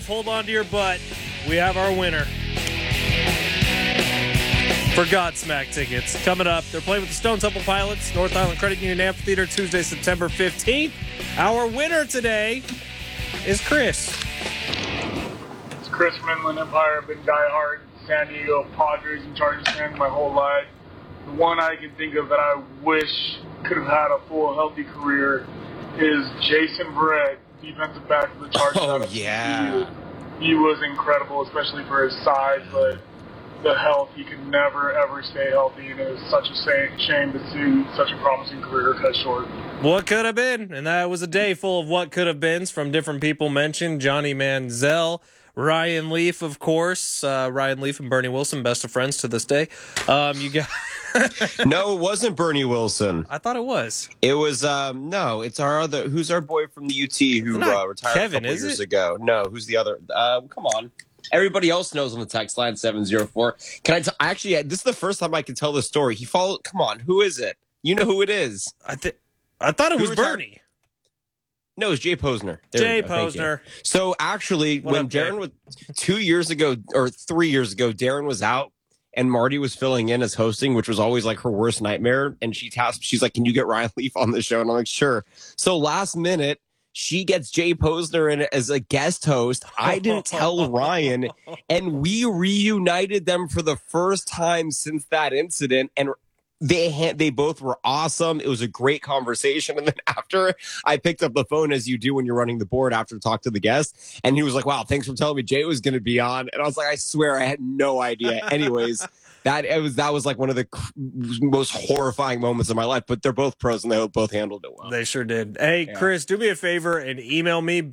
Griff, hold on to your butt. We have our winner for Godsmack tickets. Coming up, they're playing with the Stone Temple Pilots, North Island Credit Union Amphitheater, Tuesday, September 15th. Our winner today is Chris. It's Chris from Inland Empire. I've been diehard San Diego Padres and Chargers fan my whole life. The one I can think of that I wish could have had a full, healthy career is Jason Verrett, defensive back for the Chargers. Oh, yeah. He was incredible, especially for his size, but the health, he could never, ever stay healthy, and it was such a shame to see such a promising career cut short. What could have been, and that was a day full of what could have beens from different people mentioned. Johnny Manziel, Ryan Leaf, of course. Ryan Leaf and Bernie Wilson, best of friends to this day. You got... No, it wasn't Bernie Wilson. I thought it was. It was, no, it's our other, who's our boy from the UT who retired Kevin, a couple years ago. No, who's the other? Come on. Everybody else knows on the text line 704. Can I actually, this is the first time I can tell the story. He followed, come on, who is it? You know who it is. I thought it was Bernie. No, it's Jay Posner. Jay Posner. So actually, when Darren was 2 years ago or 3 years ago, Darren was out and Marty was filling in as hosting, which was always like her worst nightmare. And she's like, can you get Ryan Leaf on the show? And I'm like, sure. So last minute, she gets Jay Posner in as a guest host. I didn't tell Ryan, and we reunited them for the first time since that incident. And they both were awesome. It was a great conversation. And then after, I picked up the phone, as you do when you're running the board, after to talk to the guest. And he was like, wow, thanks for telling me Jay was going to be on. And I was like, I swear I had no idea. Anyways, that was like one of the most horrifying moments of my life. But they're both pros, and they both handled it well. They sure did. Hey, yeah. Chris, do me a favor and email me,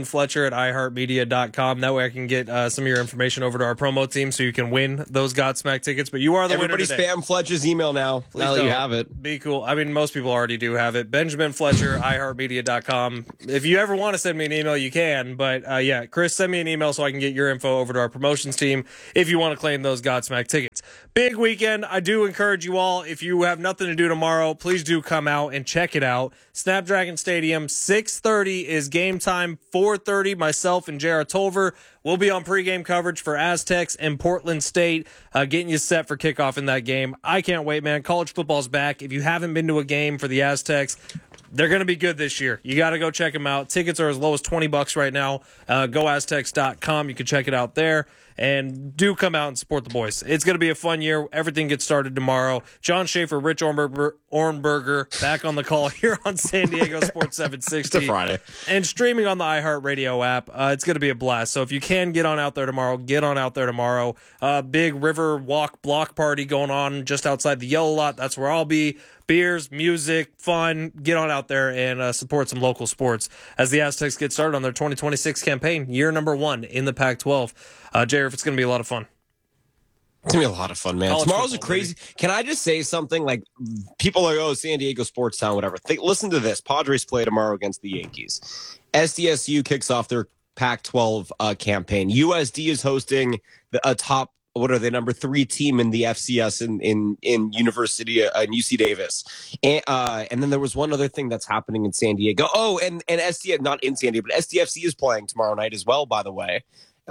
BenjaminFletcher@iHeartMedia.com. That way I can get some of your information over to our promo team so you can win those Godsmack tickets. But you are the winner today. Everybody spam Fletcher's email now. Please now that you have it. Be cool. I mean, most people already do have it. BenjaminFletcher@iHeartMedia.com. If you ever want to send me an email, you can. But yeah, Chris, send me an email so I can get your info over to our promotions team if you want to claim those Godsmack tickets. Big weekend. I do encourage you all, if you have nothing to do tomorrow, please do come out and check it out. Snapdragon Stadium, 6:30 is game time. 4:30, myself and Jared Tolver will be on pregame coverage for Aztecs and Portland State, getting you set for kickoff in that game. I can't wait, man. College football's back. If you haven't been to a game for the Aztecs, they're going to be good this year. You got to go check them out. Tickets are as low as $20 right now. GoAztecs.com. You can check it out there. And do come out and support the boys. It's going to be a fun year. Everything gets started tomorrow. John Schaefer, Rich Ornberger back on the call here on San Diego Sports 760. It's a Friday. And streaming on the iHeartRadio app. It's going to be a blast. So if you can get on out there tomorrow, get on out there tomorrow. Big river walk block party going on just outside the Yellow Lot. That's where I'll be. Beers, music, fun. Get on out there and support some local sports as the Aztecs get started on their 2026 campaign, year number 1 in the Pac-12. Jared, it's going to be a lot of fun. It's going to be a lot of fun, man. Tomorrow's a crazy... Can I just say something? Like, people are like, oh, San Diego sports town, whatever. Listen to this. Padres play tomorrow against the Yankees. SDSU kicks off their Pac-12 campaign. USD is hosting a top... What are they, number 3 team in the FCS in University in UC Davis, and then there was one other thing that's happening in San Diego. Oh, and SDF, not in San Diego, but SDFC is playing tomorrow night as well, by the way.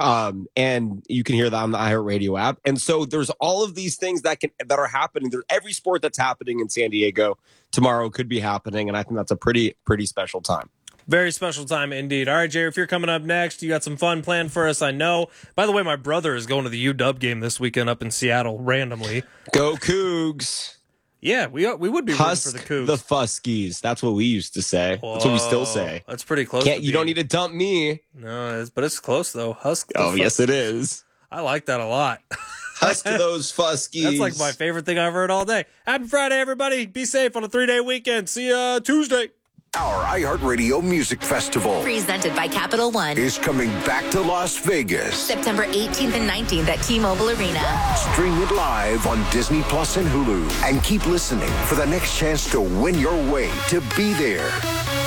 And you can hear that on the iHeartRadio app. And so there's all of these things that are happening. There's every sport that's happening in San Diego tomorrow could be happening, and I think that's a pretty special time. Very special time indeed. All right, Jerry, if you're coming up next, you got some fun planned for us, I know. By the way, my brother is going to the UW game this weekend up in Seattle randomly. Go Cougs. Yeah, we would be rooting for the Cougs. The Fuskies. That's what we used to say. Whoa, that's what we still say. That's pretty close. You don't need to dump me. No, but it's close, though. Yes, it is. I like that a lot. Husk those Fuskies. That's like my favorite thing I've heard all day. Happy Friday, everybody. Be safe on a 3-day weekend. See ya Tuesday. Our iHeartRadio Music Festival, presented by Capital One, is coming back to Las Vegas. September 18th and 19th at T-Mobile Arena. Stream it live on Disney Plus and Hulu. And keep listening for the next chance to win your way to be there.